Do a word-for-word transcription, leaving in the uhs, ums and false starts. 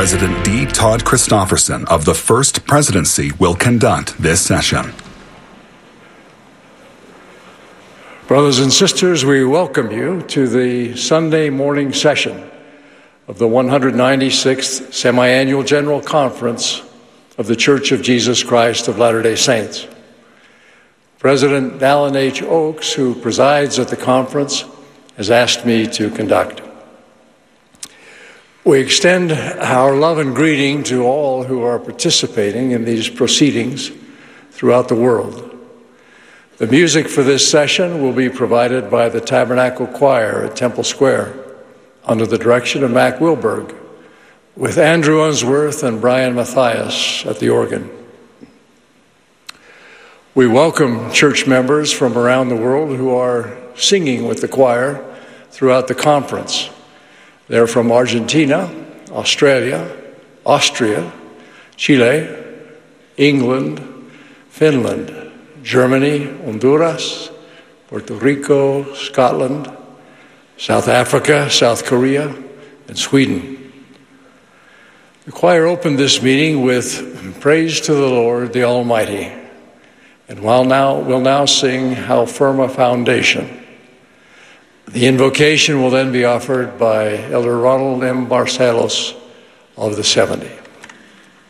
President D. Todd Christofferson of the First Presidency will conduct this session. Brothers and sisters, we welcome you to the Sunday morning session of the one hundred ninety-sixth Semi-Annual General Conference of the Church of Jesus Christ of Latter-day Saints. President Dallin H. Oaks, who presides at the conference, has asked me to conduct. We extend our love and greeting to all who are participating in these proceedings throughout the world. The music for this session will be provided by the Tabernacle Choir at Temple Square under the direction of Mac Wilberg, with Andrew Unsworth and Brian Matthias at the organ. We welcome church members from around the world who are singing with the choir throughout the conference. They're from Argentina, Australia, Austria, Chile, England, Finland, Germany, Honduras, Puerto Rico, Scotland, South Africa, South Korea, and Sweden. The choir opened this meeting with Praise to the Lord, the Almighty, and while now, we'll now sing How Firm a Foundation. The invocation will then be offered by Elder Ronald M. Barcelos of the seventy.